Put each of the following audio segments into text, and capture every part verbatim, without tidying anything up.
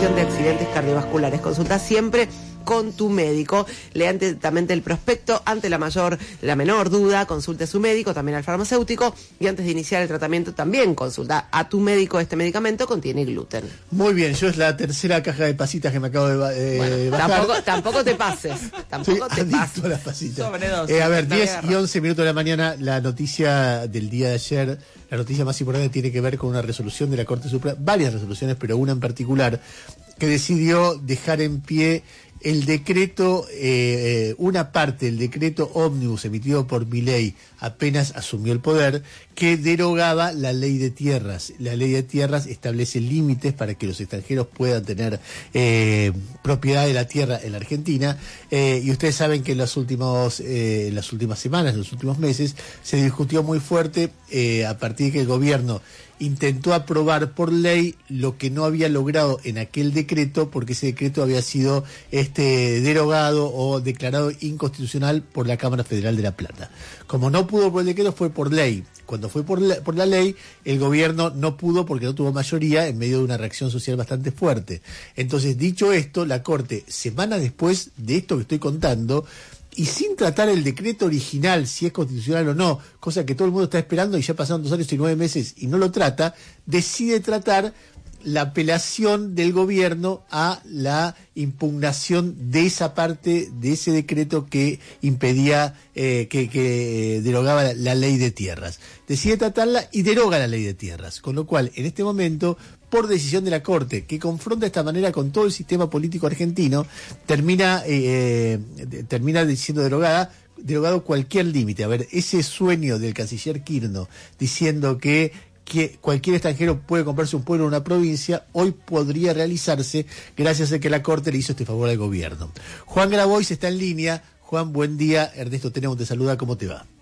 prevención de accidentes cardiovasculares. Consulta siempre con tu médico. Lea atentamente el prospecto. Ante la mayor, la menor duda, consulte a su médico, también al farmacéutico, y antes de iniciar el tratamiento también consulta a tu médico. Este medicamento contiene gluten. Muy bien, yo es la tercera caja de pasitas que me acabo de eh, bueno, bajar. Tampoco, tampoco te pases. Tampoco Soy te pases. A las pasitas. Sobredosis, eh, a ver, diez guerra. y once minutos de la mañana, la noticia del día de ayer, la noticia más importante tiene que ver con una resolución de la Corte Suprema, varias resoluciones, pero una en particular, que decidió dejar en pie el decreto, eh, una parte del decreto ómnibus emitido por Milei apenas asumió el poder, que derogaba la ley de tierras. La ley de tierras establece límites para que los extranjeros puedan tener eh, propiedad de la tierra en la Argentina, eh, y ustedes saben que en los últimos, eh, en las últimas semanas, en los últimos meses, se discutió muy fuerte eh, a partir de que el gobierno intentó aprobar por ley lo que no había logrado en aquel decreto, porque ese decreto había sido este derogado o declarado inconstitucional por la Cámara Federal de La Plata. Como no pudo por el decreto, fue por ley. Cuando fue por la, por la ley, el gobierno no pudo porque no tuvo mayoría en medio de una reacción social bastante fuerte. Entonces, dicho esto, la Corte, semanas después de esto que estoy contando, y sin tratar el decreto original, si es constitucional o no, cosa que todo el mundo está esperando y ya pasaron dos años y nueve meses y no lo trata, decide tratar la apelación del gobierno a la impugnación de esa parte de ese decreto que impedía, eh, que, que derogaba la, la ley de tierras. Decide tratarla y deroga la ley de tierras, con lo cual, en este momento, por decisión de la Corte, que confronta de esta manera con todo el sistema político argentino, termina, eh, eh, termina siendo derogada, derogado cualquier límite. A ver, ese sueño del canciller Kirchner diciendo que que cualquier extranjero puede comprarse un pueblo en una provincia, hoy podría realizarse gracias a que la Corte le hizo este favor al gobierno. Juan Grabois está en línea. Juan, buen día. Ernesto Tenemos te saluda. ¿Cómo te va?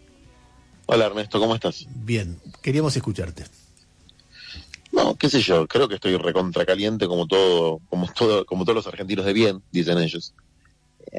Hola Ernesto, ¿cómo estás? Bien, queríamos escucharte. No, qué sé yo, creo que estoy recontracaliente como todo, como todo, como todos los argentinos de bien, dicen ellos. Eh,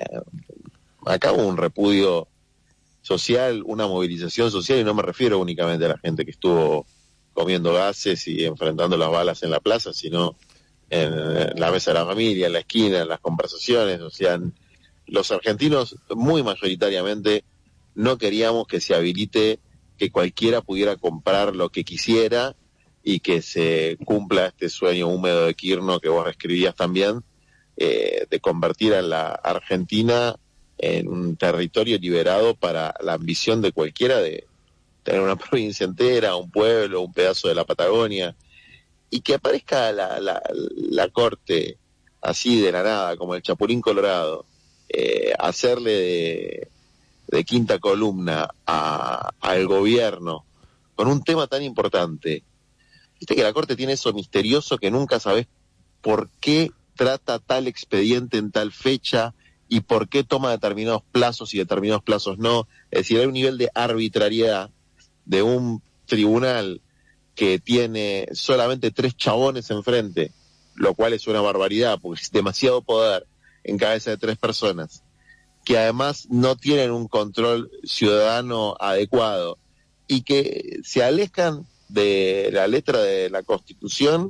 acá hubo un repudio social, una movilización social, y no me refiero únicamente a la gente que estuvo comiendo gases y enfrentando las balas en la plaza, sino en, en la mesa de la familia, en la esquina, en las conversaciones. O sea, los argentinos muy mayoritariamente no queríamos que se habilite que cualquiera pudiera comprar lo que quisiera y que se cumpla este sueño húmedo de Kirchner que vos escribías también, eh, de convertir a la Argentina en un territorio liberado para la ambición de cualquiera de tener una provincia entera, un pueblo, un pedazo de la Patagonia, y que aparezca la, la, la Corte así de la nada, como el Chapulín Colorado, eh, hacerle de, de quinta columna a, al gobierno con un tema tan importante. Viste que la Corte tiene eso misterioso que nunca sabes por qué trata tal expediente en tal fecha y por qué toma determinados plazos y determinados plazos no. Es decir, hay un nivel de arbitrariedad de un tribunal que tiene solamente tres chabones enfrente, lo cual es una barbaridad porque es demasiado poder en cabeza de tres personas, que además no tienen un control ciudadano adecuado y que se alejan de la letra de la Constitución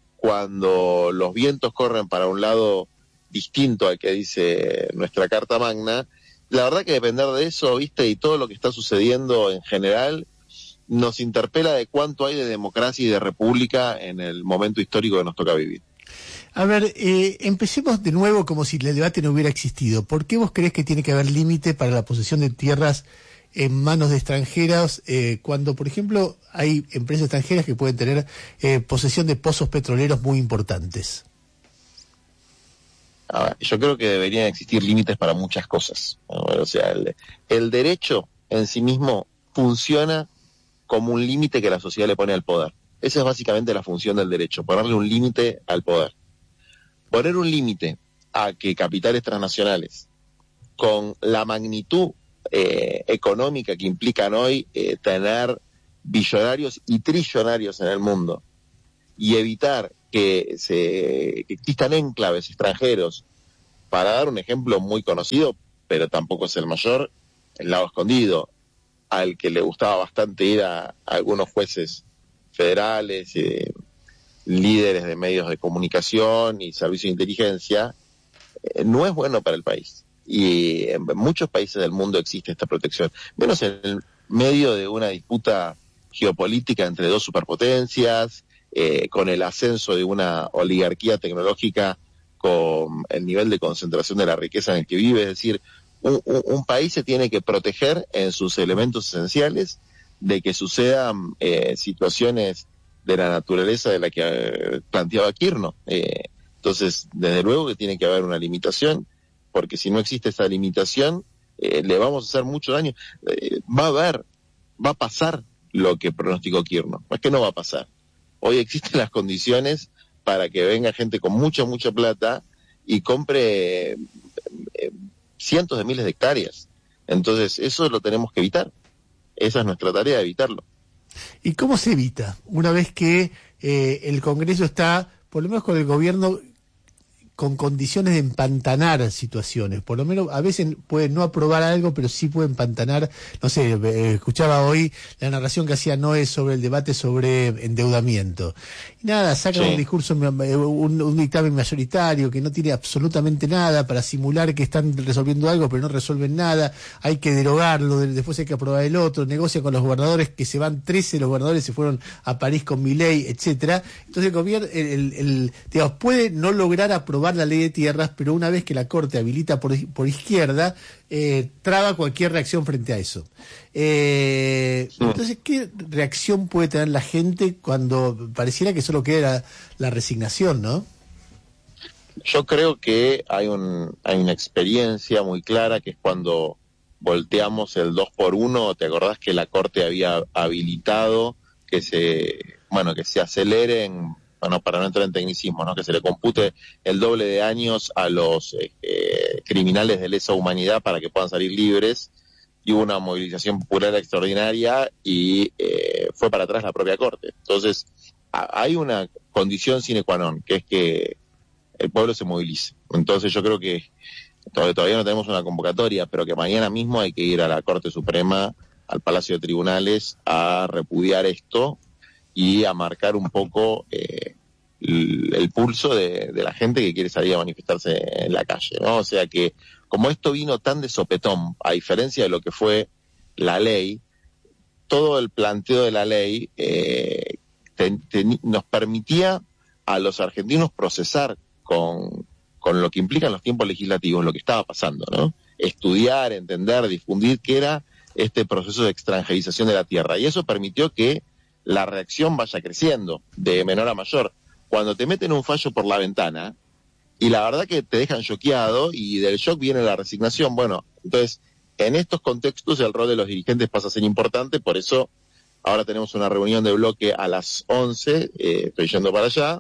cuando los vientos corren para un lado distinto al que dice nuestra Carta Magna. La verdad que depender de eso, viste, y todo lo que está sucediendo en general, nos interpela de cuánto hay de democracia y de república en el momento histórico que nos toca vivir. A ver, eh, empecemos de nuevo como si el debate no hubiera existido. ¿Por qué vos creés que tiene que haber límite para la posesión de tierras en manos de extranjeros, eh, cuando, por ejemplo, hay empresas extranjeras que pueden tener eh, posesión de pozos petroleros muy importantes? A ver, yo creo que deberían existir límites para muchas cosas. O sea, el, el derecho en sí mismo funciona como un límite que la sociedad le pone al poder. Esa es básicamente la función del derecho, ponerle un límite al poder. Poner un límite a que capitales transnacionales, con la magnitud eh, económica que implican hoy eh, tener billonarios y trillonarios en el mundo, y evitar que, se, que existan enclaves extranjeros, para dar un ejemplo muy conocido, pero tampoco es el mayor, el Lago Escondido, al que le gustaba bastante ir a, a algunos jueces federales, eh, líderes de medios de comunicación y servicios de inteligencia, eh, no es bueno para el país. Y en muchos países del mundo existe esta protección, menos en el medio de una disputa geopolítica entre dos superpotencias, eh, con el ascenso de una oligarquía tecnológica, con el nivel de concentración de la riqueza en el que vive. Es decir, un, un, un país se tiene que proteger en sus elementos esenciales de que sucedan eh, situaciones de la naturaleza de la que eh, planteaba Kirchner. Eh, entonces, desde luego que tiene que haber una limitación, porque si no existe esa limitación, eh, le vamos a hacer mucho daño. Eh, va a haber, va a pasar lo que pronosticó Kirchner. No es que no va a pasar. Hoy existen las condiciones para que venga gente con mucha, mucha plata y compre eh, eh, cientos de miles de hectáreas. Entonces, eso lo tenemos que evitar. Esa es nuestra tarea, evitarlo. ¿Y cómo se evita? Una vez que eh, el Congreso está, por lo menos con el gobierno, con condiciones de empantanar situaciones, por lo menos a veces puede no aprobar algo, pero sí puede empantanar. No sé, eh, escuchaba hoy la narración que hacía Noé sobre el debate sobre endeudamiento. Y nada, sacan sí. un discurso, un, un dictamen mayoritario que no tiene absolutamente nada para simular que están resolviendo algo, pero no resuelven nada. Hay que derogarlo, después hay que aprobar el otro, negocia con los gobernadores, que se van trece, los gobernadores se fueron a París con Milei, etcétera. Entonces el gobierno, el, el, el, digamos, puede no lograr aprobar la ley de tierras, pero una vez que la Corte habilita por, por izquierda, eh, traba cualquier reacción frente a eso. Eh, sí. Entonces, ¿qué reacción puede tener la gente cuando pareciera que solo queda la, la resignación, no? Yo creo que hay, un, hay una experiencia muy clara, que es cuando volteamos el dos por uno. ¿Te acordás que la Corte había habilitado que se, bueno, que se aceleren, bueno, para no entrar en tecnicismo, ¿no?, que se le compute el doble de años a los eh, criminales de lesa humanidad para que puedan salir libres? Y hubo una movilización popular extraordinaria y eh, fue para atrás la propia Corte. Entonces, a, hay una condición sine qua non, que es que el pueblo se movilice. Entonces yo creo que todavía, todavía no tenemos una convocatoria, pero que mañana mismo hay que ir a la Corte Suprema, al Palacio de Tribunales, a repudiar esto y a marcar un poco eh, el, el pulso de, de la gente que quiere salir a manifestarse en la calle, ¿no? O sea que, como esto vino tan de sopetón, a diferencia de lo que fue la ley, todo el planteo de la ley eh, te, te, nos permitía a los argentinos procesar con, con lo que implican los tiempos legislativos lo que estaba pasando, ¿no? Estudiar, entender, difundir qué era este proceso de extranjerización de la tierra. Y eso permitió que la reacción vaya creciendo de menor a mayor. Cuando te meten un fallo por la ventana, y la verdad que te dejan choqueado, y del shock viene la resignación, bueno, entonces, en estos contextos el rol de los dirigentes pasa a ser importante. Por eso ahora tenemos una reunión de bloque a las once, eh, estoy yendo para allá,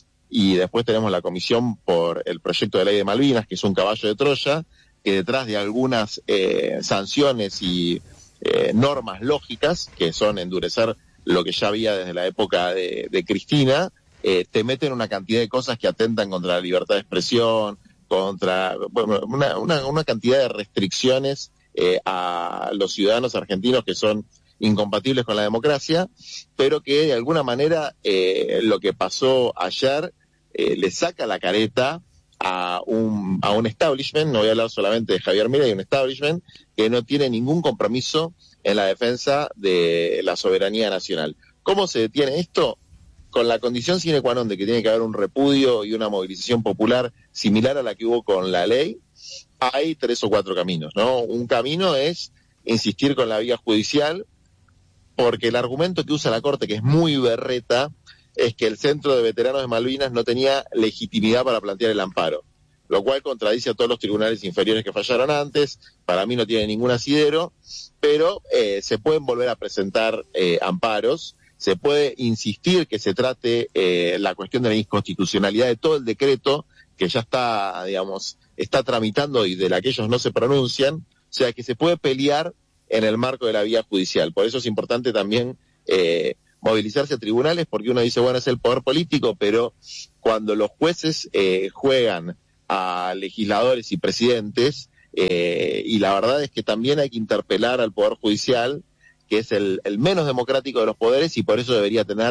y después tenemos la comisión por el proyecto de ley de Malvinas, que es un caballo de Troya, que detrás de algunas eh, sanciones y eh, normas lógicas, que son endurecer lo que ya había desde la época de, de Cristina, eh, te meten una cantidad de cosas que atentan contra la libertad de expresión, contra, bueno, una, una, una cantidad de restricciones eh, a los ciudadanos argentinos que son incompatibles con la democracia, pero que de alguna manera eh, lo que pasó ayer eh, le saca la careta a un, a un establishment, no voy a hablar solamente de Javier Milei, un establishment que no tiene ningún compromiso en la defensa de la soberanía nacional. ¿Cómo se detiene esto? Con la condición sine qua non de que tiene que haber un repudio y una movilización popular similar a la que hubo con la ley. Hay tres o cuatro caminos, ¿no? Un camino es insistir con la vía judicial, porque el argumento que usa la Corte, que es muy berreta, es que el Centro de Veteranos de Malvinas no tenía legitimidad para plantear el amparo, lo cual contradice a todos los tribunales inferiores que fallaron antes. Para mí no tiene ningún asidero, pero eh, se pueden volver a presentar eh, amparos, se puede insistir que se trate eh, la cuestión de la inconstitucionalidad de todo el decreto que ya está, digamos, está tramitando y de la que ellos no se pronuncian, o sea que se puede pelear en el marco de la vía judicial. Por eso es importante también eh, movilizarse a tribunales, porque uno dice, bueno, es el poder político, pero cuando los jueces eh, juegan a legisladores y presidentes, eh, y la verdad es que también hay que interpelar al poder judicial, que es el, el menos democrático de los poderes, y por eso debería tener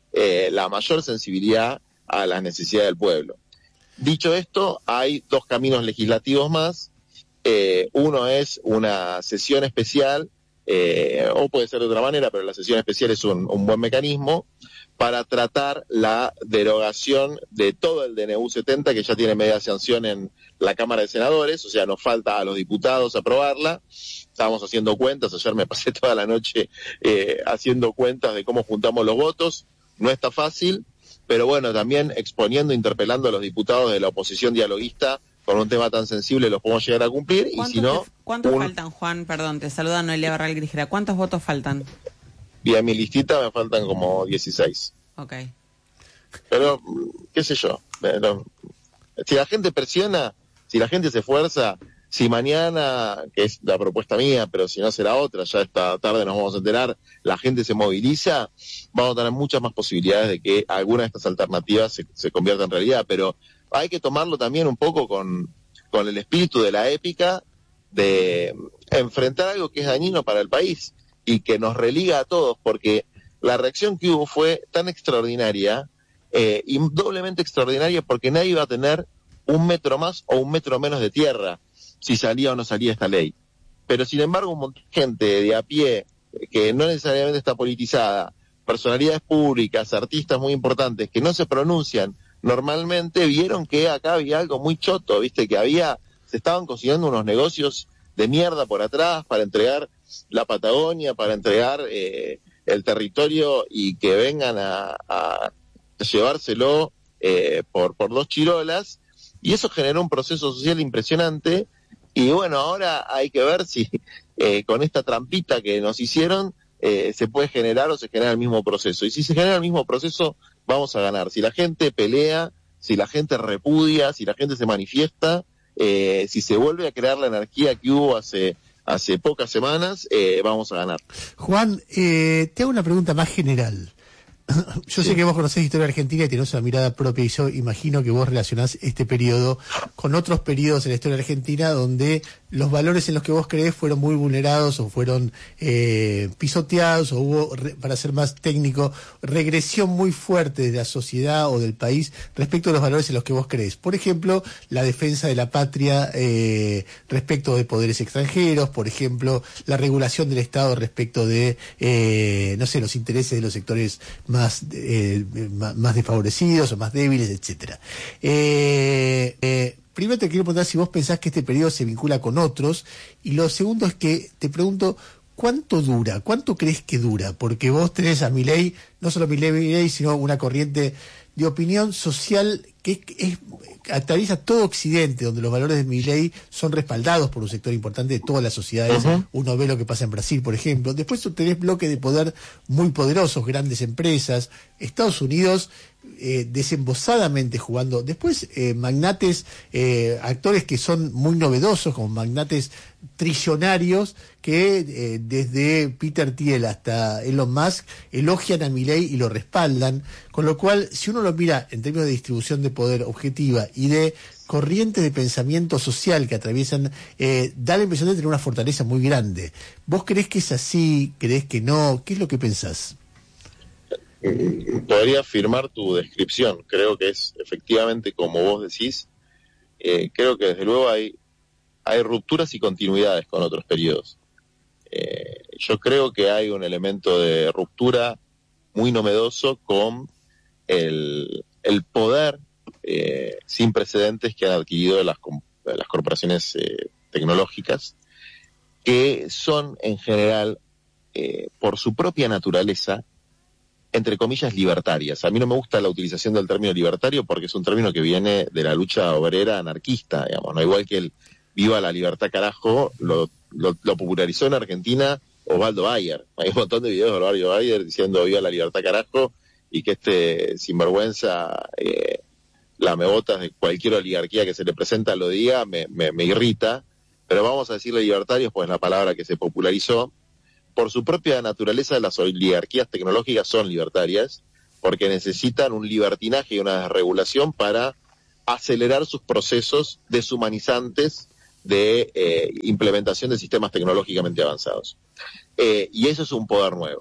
eh, la mayor sensibilidad a las necesidades del pueblo. Dicho esto, hay dos caminos legislativos más. Eh, uno es una sesión especial, eh, o puede ser de otra manera, pero la sesión especial es un, un buen mecanismo para tratar la derogación de todo el D N U setenta, que ya tiene media sanción en la Cámara de Senadores, o sea, nos falta a los diputados aprobarla. Estábamos haciendo cuentas, ayer me pasé toda la noche eh, haciendo cuentas de cómo juntamos los votos, no está fácil, pero bueno, también exponiendo, interpelando a los diputados de la oposición dialoguista con un tema tan sensible los podemos llegar a cumplir, y si no... Te, ¿Cuántos un... faltan, Juan? Perdón, te saluda Noelia Barral Grijera. ¿Cuántos votos faltan? Y a mi listita me faltan como dieciséis. Ok. Pero, qué sé yo, pero, si la gente presiona, si la gente se esfuerza, si mañana, que es la propuesta mía, pero si no será otra, ya esta tarde nos vamos a enterar, la gente se moviliza, vamos a tener muchas más posibilidades de que alguna de estas alternativas se, se convierta en realidad, pero hay que tomarlo también un poco con, con el espíritu de la épica, de enfrentar algo que es dañino para el país y que nos religa a todos, porque la reacción que hubo fue tan extraordinaria, eh, y doblemente extraordinaria, porque nadie iba a tener un metro más o un metro menos de tierra si salía o no salía esta ley. Pero sin embargo, un montón de gente de a pie, que no necesariamente está politizada, personalidades públicas, artistas muy importantes, que no se pronuncian normalmente, vieron que acá había algo muy choto, viste, que había, se estaban cocinando unos negocios de mierda por atrás para entregar la Patagonia, para entregar eh, el territorio, y que vengan a, a llevárselo eh, por, por dos chirolas, y eso generó un proceso social impresionante. Y bueno, ahora hay que ver si eh, con esta trampita que nos hicieron eh, se puede generar o se genera el mismo proceso. Y si se genera el mismo proceso, vamos a ganar. Si la gente pelea, si la gente repudia, si la gente se manifiesta, eh, si se vuelve a crear la anarquía que hubo hace hace pocas semanas, eh, vamos a ganar. Juan, eh, te hago una pregunta más general. Yo Sí. sé que vos conocés historia argentina y tenés una mirada propia, y yo imagino que vos relacionás este periodo con otros periodos en la historia argentina donde los valores en los que vos creés fueron muy vulnerados o fueron eh, pisoteados, o hubo, re, para ser más técnico, regresión muy fuerte de la sociedad o del país respecto a los valores en los que vos creés. Por ejemplo, la defensa de la patria eh, respecto de poderes extranjeros, por ejemplo, la regulación del Estado respecto de, eh, no sé, los intereses de los sectores más Más, eh, más desfavorecidos o más débiles, etcétera. Eh, eh, primero te quiero preguntar si vos pensás que este periodo se vincula con otros, y lo segundo es que te pregunto, ¿cuánto dura? ¿Cuánto crees que dura? Porque vos tenés a Milei, no solo Milei, Milei, sino una corriente de opinión social que es, es, atraviesa todo Occidente, donde los valores de Milei son respaldados por un sector importante de todas las sociedades. Uh-huh. Uno ve lo que pasa en Brasil, por ejemplo. Después tenés bloques de poder muy poderosos, grandes empresas, Estados Unidos eh, desembosadamente jugando. Después eh, magnates, eh, actores que son muy novedosos, como magnates trillonarios que eh, desde Peter Thiel hasta Elon Musk elogian a Milei y lo respaldan, con lo cual, si uno lo mira en términos de distribución de poder objetiva y de corrientes de pensamiento social que atraviesan, eh, da la impresión de tener una fortaleza muy grande. ¿Vos creés que es así? ¿Creés que no? ¿Qué es lo que pensás? Podría afirmar tu descripción. Creo que es efectivamente como vos decís. Eh, creo que desde luego hay hay rupturas y continuidades con otros periodos. Eh, yo creo que hay un elemento de ruptura muy novedoso con el, el poder eh, sin precedentes que han adquirido las, las corporaciones eh, tecnológicas, que son en general, eh, por su propia naturaleza, entre comillas, libertarias. A mí no me gusta la utilización del término libertario porque es un término que viene de la lucha obrera anarquista, digamos, no, igual que el viva la libertad carajo, lo, lo, lo popularizó en Argentina Osvaldo Bayer. Hay un montón de videos de Osvaldo Bayer diciendo viva la libertad carajo, y que este sinvergüenza eh, lamebotas de cualquier oligarquía que se le presenta lo diga, me, me, me irrita, pero vamos a decirle libertarios, pues la palabra que se popularizó. Por su propia naturaleza, las oligarquías tecnológicas son libertarias, porque necesitan un libertinaje y una desregulación para acelerar sus procesos deshumanizantes de eh, implementación de sistemas tecnológicamente avanzados. Eh, y eso es un poder nuevo.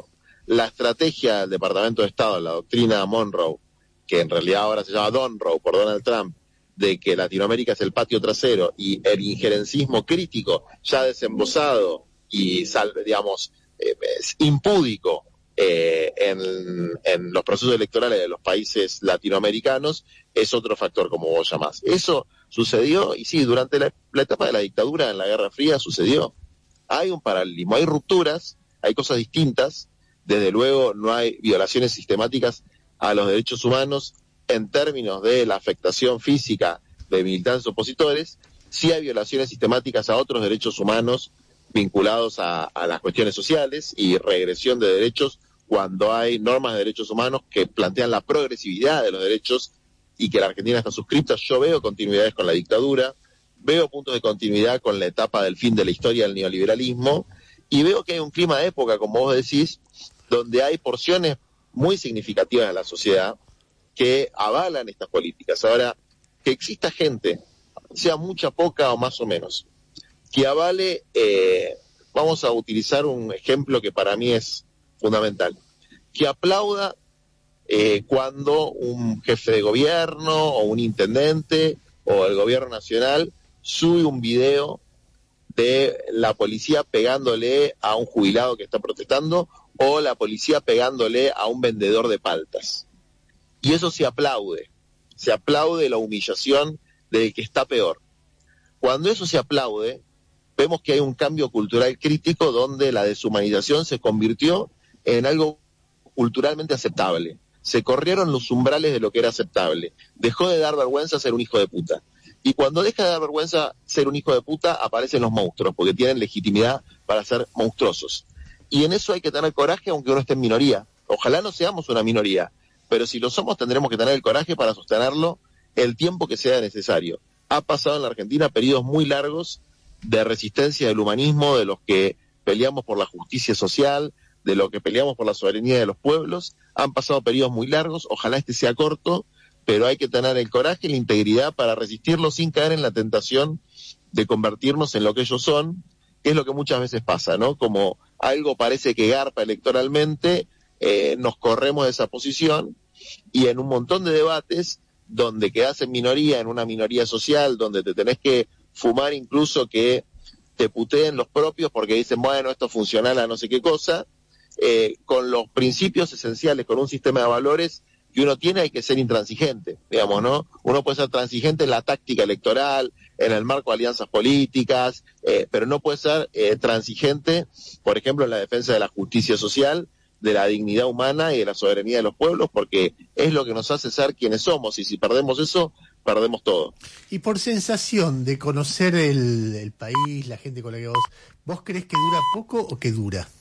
la estrategia del Departamento de Estado, la doctrina Monroe, que en realidad ahora se llama Donroe por Donald Trump, de que Latinoamérica es el patio trasero y el injerencismo crítico ya desembosado y, digamos, eh, es impúdico eh, en, en los procesos electorales de los países latinoamericanos, es otro factor, como vos llamás. Eso sucedió, y sí, durante la, la etapa de la dictadura en la Guerra Fría sucedió. Hay un paralelismo, hay rupturas, hay cosas distintas, desde luego no hay violaciones sistemáticas a los derechos humanos en términos de la afectación física de militantes opositores, sí hay violaciones sistemáticas a otros derechos humanos vinculados a, a las cuestiones sociales y regresión de derechos cuando hay normas de derechos humanos que plantean la progresividad de los derechos y que la Argentina está suscripta. Yo veo continuidades con la dictadura, veo puntos de continuidad con la etapa del fin de la historia del neoliberalismo y veo que hay un clima de época, como vos decís, donde hay porciones muy significativas de la sociedad que avalan estas políticas. Ahora, que exista gente, sea mucha, poca o más o menos, que avale, eh, vamos a utilizar un ejemplo que para mí es fundamental, que aplauda eh, cuando un jefe de gobierno o un intendente o el gobierno nacional sube un video de la policía pegándole a un jubilado que está protestando o la policía pegándole a un vendedor de paltas. Y eso se aplaude, se aplaude la humillación del que está peor. Cuando eso se aplaude, vemos que hay un cambio cultural crítico donde la deshumanización se convirtió en algo culturalmente aceptable. Se corrieron los umbrales de lo que era aceptable. Dejó de dar vergüenza ser un hijo de puta. Y cuando deja de dar vergüenza ser un hijo de puta, aparecen los monstruos, porque tienen legitimidad para ser monstruosos. Y en eso hay que tener coraje, aunque uno esté en minoría. Ojalá no seamos una minoría, pero si lo somos tendremos que tener el coraje para sostenerlo el tiempo que sea necesario. Ha pasado en la Argentina periodos muy largos de resistencia del humanismo, de los que peleamos por la justicia social, de los que peleamos por la soberanía de los pueblos. Han pasado periodos muy largos, ojalá este sea corto, pero hay que tener el coraje y la integridad para resistirlo sin caer en la tentación de convertirnos en lo que ellos son, que es lo que muchas veces pasa, ¿no? Como algo parece que garpa electoralmente, eh, nos corremos de esa posición y en un montón de debates donde quedás en minoría, en una minoría social, donde te tenés que fumar incluso que te puteen los propios porque dicen, bueno, esto es funcional a no sé qué cosa, eh, con los principios esenciales, con un sistema de valores que uno tiene, hay que ser intransigente, digamos, ¿no? Uno puede ser transigente en la táctica electoral, en el marco de alianzas políticas, eh, pero no puede ser eh, transigente, por ejemplo, en la defensa de la justicia social, de la dignidad humana y de la soberanía de los pueblos, porque es lo que nos hace ser quienes somos, y si perdemos eso, perdemos todo. Y por sensación de conocer el, el país, la gente con la que vos, ¿vos crees que dura poco o que dura?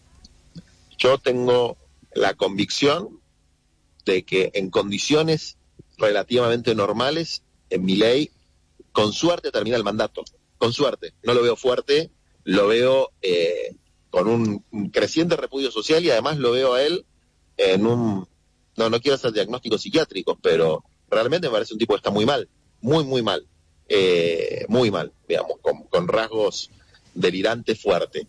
Yo tengo la convicción de que en condiciones relativamente normales, en Milei, con suerte termina el mandato, con suerte. No lo veo fuerte, lo veo eh, con un, un creciente repudio social y además lo veo a él en un, no, no quiero hacer diagnósticos psiquiátricos, pero realmente me parece un tipo que está muy mal, muy, muy mal, eh, muy mal, digamos, con, con rasgos delirantes fuertes.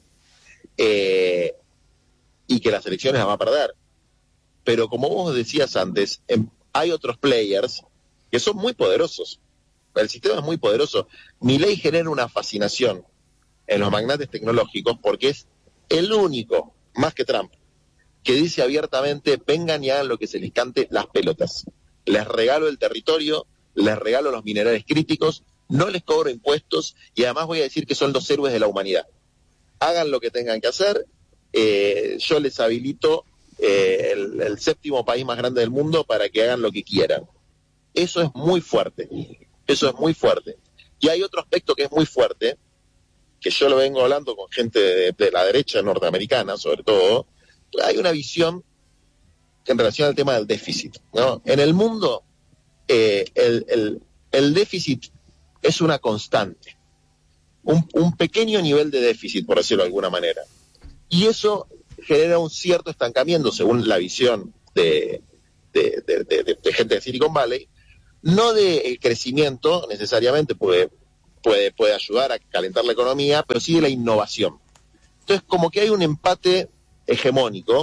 Eh, y que las elecciones las va a perder. Pero como vos decías antes, eh, hay otros players que son muy poderosos. El sistema es muy poderoso. Milei genera una fascinación en los magnates tecnológicos porque es el único, más que Trump, que dice abiertamente, vengan y hagan lo que se les cante las pelotas. Les regalo el territorio, les regalo los minerales críticos, no les cobro impuestos y además voy a decir que son los héroes de la humanidad. Hagan lo que tengan que hacer, eh, yo les habilito eh, el, el séptimo país más grande del mundo para que hagan lo que quieran. Eso es muy fuerte, eso es muy fuerte. Y hay otro aspecto que es muy fuerte, que yo lo vengo hablando con gente de, de la derecha norteamericana, sobre todo. Hay una visión en relación al tema del déficit, ¿no? En el mundo, eh, el, el, el déficit es una constante, un, un pequeño nivel de déficit, por decirlo de alguna manera. Y eso genera un cierto estancamiento, según la visión de, de, de, de, de, de gente de Silicon Valley, no del crecimiento necesariamente, puede, puede, puede ayudar a calentar la economía, pero sí de la innovación. Entonces, como que hay un empate hegemónico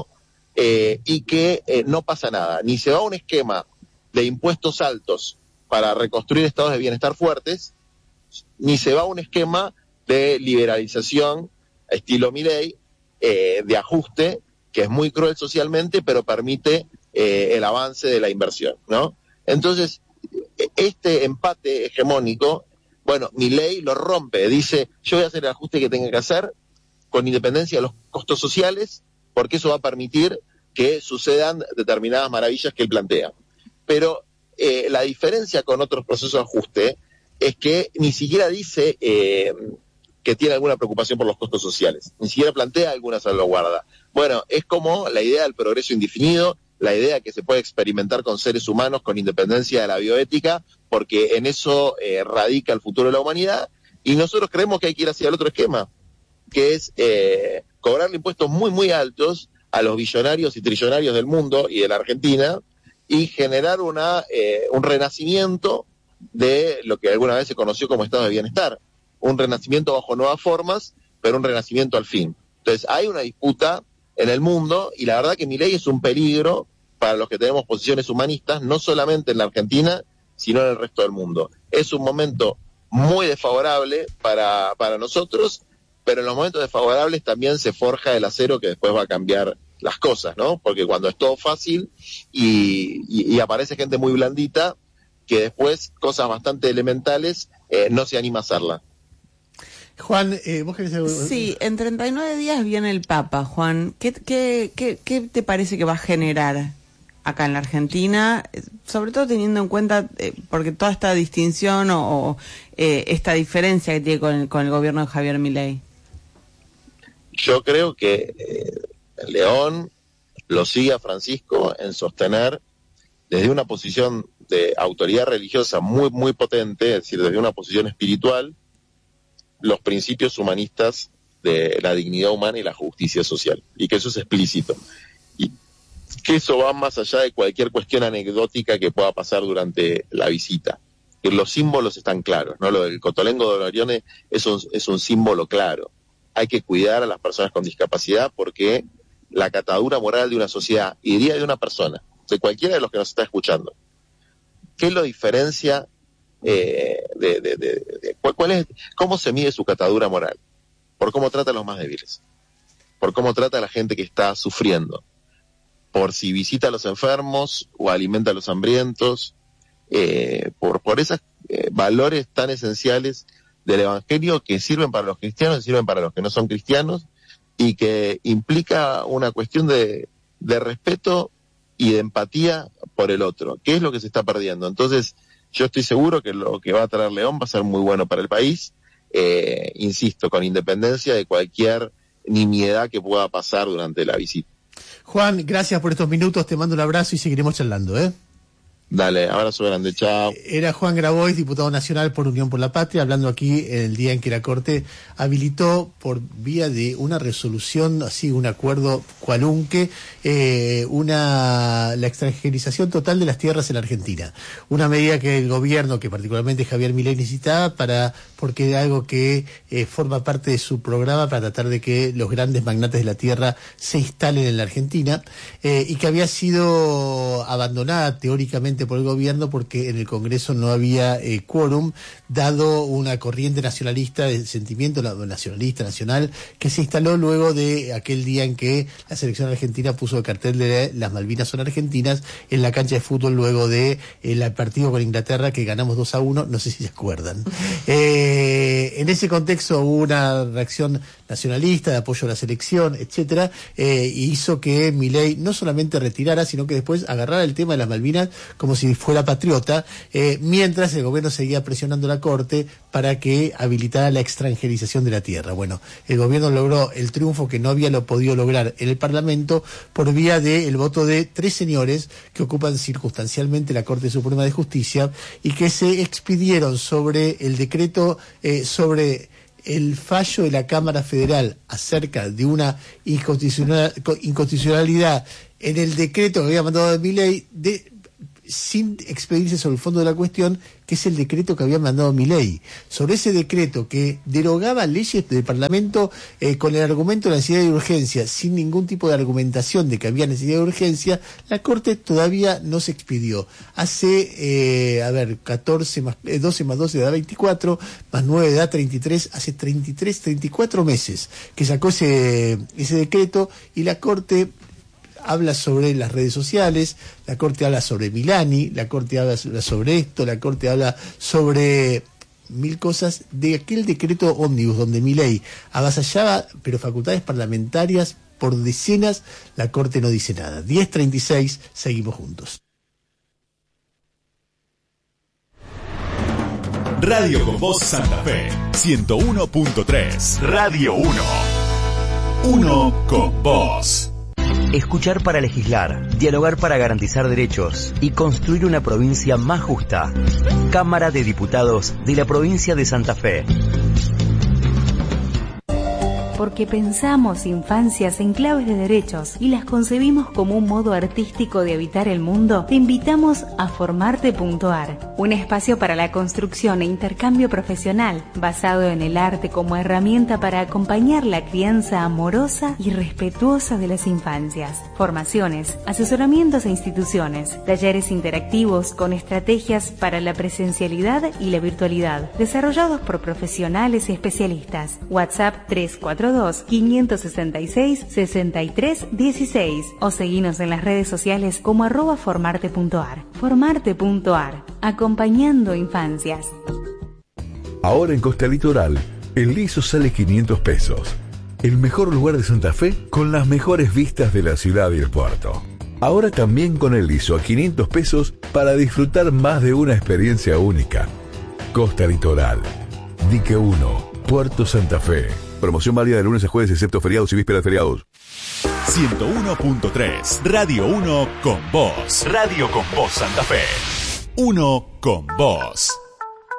eh, y que eh, no pasa nada. Ni se va a un esquema de impuestos altos para reconstruir estados de bienestar fuertes, ni se va a un esquema de liberalización estilo Milei, eh, de ajuste, que es muy cruel socialmente, pero permite eh, el avance de la inversión, ¿no? Entonces, este empate hegemónico, bueno, Milei lo rompe, dice, yo voy a hacer el ajuste que tenga que hacer, con independencia de los costos sociales, porque eso va a permitir que sucedan determinadas maravillas que él plantea. Pero eh, la diferencia con otros procesos de ajuste es que ni siquiera dice eh, que tiene alguna preocupación por los costos sociales, ni siquiera plantea alguna salvaguarda. Bueno, es como la idea del progreso indefinido, la idea que se puede experimentar con seres humanos con independencia de la bioética, porque en eso eh, radica el futuro de la humanidad, y nosotros creemos que hay que ir hacia el otro esquema, que es eh, cobrarle impuestos muy, muy altos a los billonarios y trillonarios del mundo y de la Argentina, y generar una eh, un renacimiento de lo que alguna vez se conoció como estado de bienestar, un renacimiento bajo nuevas formas, pero un renacimiento al fin. Entonces hay una disputa en el mundo, y la verdad que Milei es un peligro para los que tenemos posiciones humanistas, no solamente en la Argentina, sino en el resto del mundo. Es un momento muy desfavorable para, para nosotros, pero en los momentos desfavorables también se forja el acero que después va a cambiar las cosas, ¿no? Porque cuando es todo fácil y, y, y aparece gente muy blandita, que después cosas bastante elementales eh, no se anima a hacerla. Juan, eh, ¿vos querés algo? Sí, en treinta y nueve días viene el Papa, Juan. ¿Qué, qué, qué, qué te parece que va a generar acá en la Argentina? Sobre todo teniendo en cuenta, eh, porque toda esta distinción o, o eh, esta diferencia que tiene con, con el gobierno de Javier Milei. Yo creo que eh, León lo sigue a Francisco en sostener desde una posición de autoridad religiosa muy, muy potente, es decir, desde una posición espiritual, los principios humanistas de la dignidad humana y la justicia social, y que eso es explícito, y que eso va más allá de cualquier cuestión anecdótica que pueda pasar durante la visita. Y los símbolos están claros, ¿no? Lo del Cotolengo de Orione es un, es un símbolo claro. Hay que cuidar a las personas con discapacidad, porque la catadura moral de una sociedad, y diría de una persona, de cualquiera de los que nos está escuchando, ¿qué lo diferencia eh, de, de, de, de cuál es, cómo se mide su catadura moral? Por cómo trata a los más débiles, por cómo trata a la gente que está sufriendo, por si visita a los enfermos o alimenta a los hambrientos, eh, por, por esos eh, valores tan esenciales del Evangelio que sirven para los cristianos y sirven para los que no son cristianos, y que implica una cuestión de, de respeto y de empatía por el otro, que es lo que se está perdiendo. Entonces, yo estoy seguro que lo que va a traer León va a ser muy bueno para el país, eh, insisto, con independencia de cualquier nimiedad que pueda pasar durante la visita. Juan, gracias por estos minutos, te mando un abrazo y seguiremos charlando, ¿eh? Dale, abrazo grande, chao. Era Juan Grabois, diputado nacional por Unión por la Patria, hablando aquí en el día en que la Corte habilitó por vía de una resolución, así un acuerdo cualunque, eh, una la extranjerización total de las tierras en la Argentina. Una medida que el gobierno, que particularmente Javier Milei necesitaba, para porque era algo que eh, forma parte de su programa para tratar de que los grandes magnates de la tierra se instalen en la Argentina, eh, y que había sido abandonada teóricamente por el gobierno porque en el Congreso no había eh, quórum, dado una corriente nacionalista, de sentimiento nacionalista nacional, que se instaló luego de aquel día en que la selección argentina puso el cartel de las Malvinas son argentinas en la cancha de fútbol, luego de eh, el partido con Inglaterra que ganamos dos a uno, no sé si se acuerdan. Eh, en ese contexto hubo una reacción nacionalista de apoyo a la selección, etcétera, eh, y hizo que Milei no solamente retirara, sino que después agarrara el tema de las Malvinas como si fuera patriota, eh, mientras el gobierno seguía presionando a la Corte para que habilitara la extranjerización de la tierra. Bueno, el gobierno logró el triunfo que no había lo podido lograr en el Parlamento por vía del voto de tres señores que ocupan circunstancialmente la Corte Suprema de Justicia y que se expidieron sobre el decreto, eh, sobre el fallo de la Cámara Federal acerca de una inconstitucional, inconstitucionalidad en el decreto que había mandado de Milei, de sin expedirse sobre el fondo de la cuestión, que es el decreto que había mandado Milei. Sobre ese decreto que derogaba leyes del Parlamento eh, con el argumento de la necesidad de urgencia, sin ningún tipo de argumentación de que había necesidad de urgencia, la Corte todavía no se expidió. Hace, eh, a ver, catorce más, eh, doce más doce da veinticuatro, más nueve da treinta y tres, hace treinta y tres, treinta y cuatro meses que sacó ese, ese decreto, y la Corte habla sobre las redes sociales, la Corte habla sobre Milani, la Corte habla sobre esto, la Corte habla sobre mil cosas de aquel decreto ómnibus donde Milei avasallaba, pero facultades parlamentarias por decenas. La Corte no dice nada. diez treinta y seis, seguimos juntos. Radio con Voz Santa Fe, ciento uno punto tres. Radio uno. Uno con vos. Escuchar para legislar, dialogar para garantizar derechos y construir una provincia más justa. Cámara de Diputados de la provincia de Santa Fe. Porque pensamos infancias en claves de derechos y las concebimos como un modo artístico de habitar el mundo, te invitamos a Formarte punto ar, un espacio para la construcción e intercambio profesional basado en el arte como herramienta para acompañar la crianza amorosa y respetuosa de las infancias. Formaciones, asesoramientos a instituciones, talleres interactivos con estrategias para la presencialidad y la virtualidad, desarrollados por profesionales y especialistas. WhatsApp tres cuatro dos, cinco seis seis, seis tres uno seis o seguinos en las redes sociales como arroba formarte punto ar. Formarte punto ar, acompañando infancias. Ahora en Costa Litoral, el liso sale quinientos pesos. El mejor lugar de Santa Fe con las mejores vistas de la ciudad y el puerto. Ahora también con el liso a quinientos pesos para disfrutar más de una experiencia única. Costa Litoral, Dique uno, Puerto Santa Fe. Promoción válida de lunes a jueves excepto feriados y vísperas de feriados. ciento uno punto tres. Radio uno con vos. Radio con vos Santa Fe. Uno con vos.